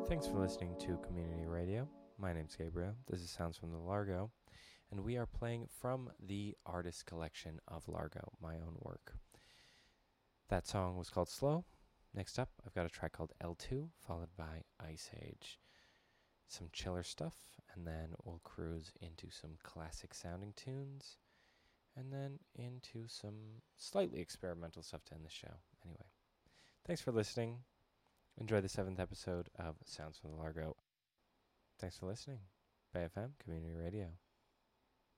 Thanks for listening to Community Radio. My name's Gabriel. This is Sounds from the Largo, and we are playing from the artist collection of Largo, my own work. That song was called Slow. Next up, I've got a track called L2, followed by Ice Age. Some chiller stuff, and then we'll cruise into some classic sounding tunes, and then into some slightly experimental stuff to end the show. Anyway, thanks for listening. Enjoy the 7th episode of Sounds from the Largo. Thanks for listening. Bay FM Community Radio.